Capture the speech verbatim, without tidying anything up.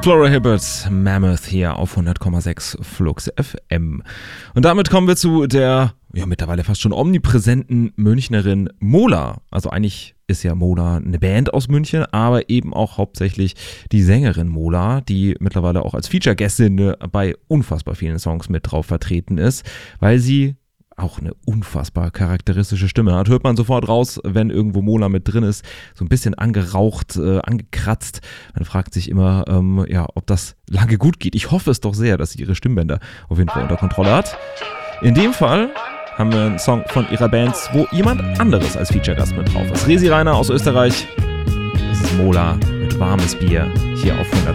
Flora Hibbert, Mammoth hier auf hundert Komma sechs Flux F M. Und damit kommen wir zu der ja mittlerweile fast schon omnipräsenten Münchnerin Mola. Also eigentlich ist ja Mola eine Band aus München, aber eben auch hauptsächlich die Sängerin Mola, die mittlerweile auch als Feature-Gästin bei unfassbar vielen Songs mit drauf vertreten ist, weil sie auch eine unfassbar charakteristische Stimme hat. Hört man sofort raus, wenn irgendwo Mola mit drin ist. So ein bisschen angeraucht, äh, angekratzt. Man fragt sich immer, ähm, ja, ob das lange gut geht. Ich hoffe es doch sehr, dass sie ihre Stimmbänder auf jeden Fall unter Kontrolle hat. In dem Fall haben wir einen Song von ihrer Band, wo jemand anderes als Feature-Gast mit drauf ist. Resi Rainer aus Österreich. Das ist Mola mit warmes Bier hier auf hundert